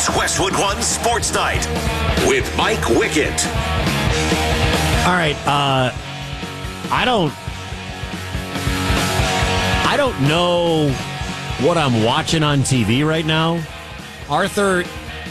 It's Westwood One Sports Night with Mike Wickett. All right, I don't know what I'm watching on TV right now. Arthur,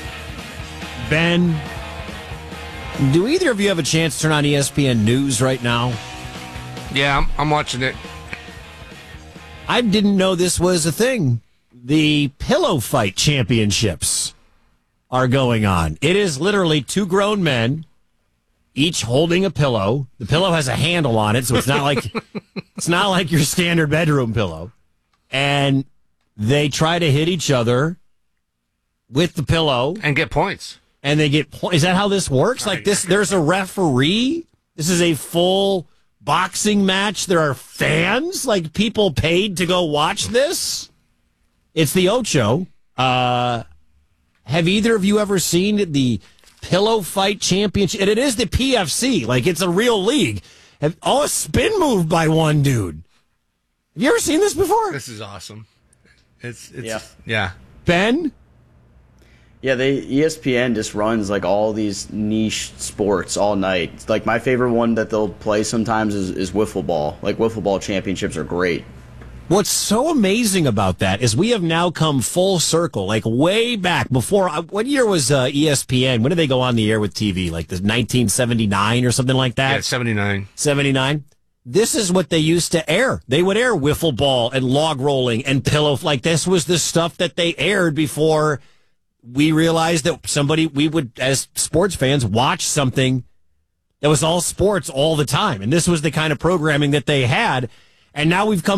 Ben, do either of you have a chance to turn on ESPN News right now? Yeah, I'm watching it. I didn't know this was a thing. The pillow fight championships are going on. It is literally two grown men, each holding a pillow. The pillow has a handle on it, so it's not like your standard bedroom pillow. And they try to hit each other with the pillow And get points. and they get points. Is that how this works? Like this, there's a referee. This is a full boxing match. There are fans, like people paid to go watch this. It's the Ocho. Have either of you ever seen the Pillow Fight Championship? And it is the PFC. Like, it's a real league. A spin move by one dude. Have you ever seen this before? This is awesome. It's Yeah. yeah. Ben? Yeah, ESPN just runs like all these niche sports all night. Like my favorite one that they'll play sometimes is wiffle ball. Like wiffle ball championships are great. What's so amazing about that is we have now come full circle, like way back before. What year was ESPN? When did they go on the air with TV? Like the 1979 or something like that? Yeah, 79. 79. This is what they used to air. They would air wiffle ball and log rolling and pillow. Like this was the stuff that they aired before we realized that we would, as sports fans, watch something that was all sports all the time. And this was the kind of programming that they had. And now we've come